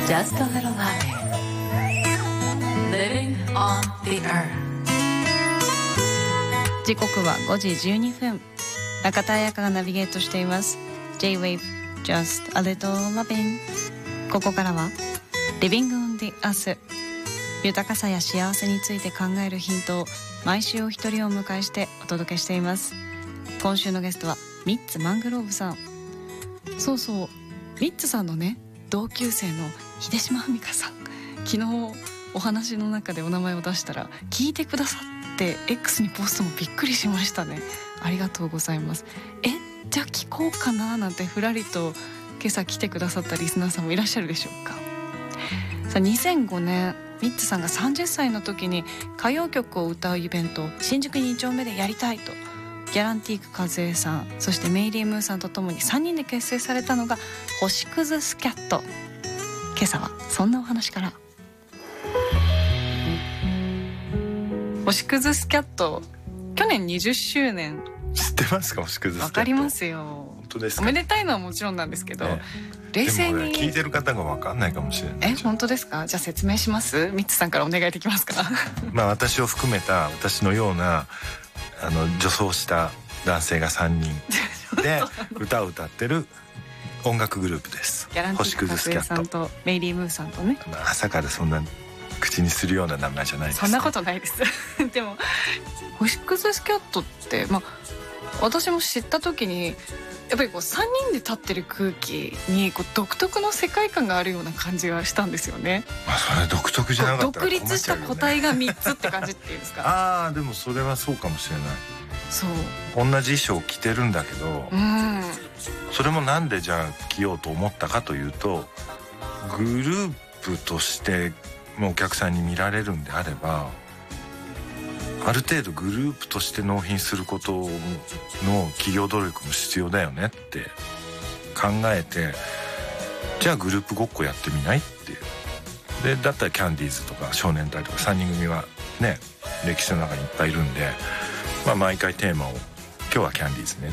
Just a little laughing. Living on the earth. 時刻は5時12分。中田彩香がナビゲートしています。J-Wave Just a little loving。ここからは Living on the earth。豊かさや幸せについて考えるヒントを毎週お一人をお迎えしてお届けしています。今週のゲストはミッツ・マングローブさん。そうそう、ミッツさんのね、同級生の秀島文香さん、昨日お話の中でお名前を出したら聞いてくださって X にポストもびっくりしましたね。ありがとうございます。じゃあ聞こうかななんてふらりと今朝来てくださったリスナーさんもいらっしゃるでしょうか。さあ2005年ミッツさんが30歳の時に歌謡曲を歌うイベントを新宿2丁目でやりたいとギャランティーク和恵さん、そしてメイリー・ムーさんとともに3人で結成されたのが星屑スキャット。今朝はそんなお話から。星屑スキャット去年20周年。 知ってますか？星屑スキャット。 わかりますよ。 本当ですか？ おめでたいのはもちろんなんですけど、冷静に、 でも聞いてる方がわかんないかもしれない。 本当ですか？じゃあ説明します。ミッツさんからお願いできますか？ まあ私を含めた私のような女装した男性が3人で歌を歌ってる音楽グループです。 ギャランティーク和恵さんとメイリー・ムーさんとね。 朝からそんな口にするような名前じゃないです。 そんなことないですでも星屑スキャットって、私も知った時にやっぱりこう3人で立ってる空気にこう独特の世界観があるような感じがしたんですよね。 それ独特じゃなかったら独立した個体が3つって感じっていうんですかでもそれはそうかもしれない。 そう、 同じ衣装を着てるんだけど、それもなんでじゃあ着ようと思ったかというと、グループとしてもうお客さんに見られるんであれば、ある程度グループとして納品することの企業努力も必要だよねって考えて、じゃあグループごっこやってみないっていう。でだったらキャンディーズとか少年隊とか3人組はね歴史の中にいっぱいいるんで、毎回テーマを今日はキャンディーズね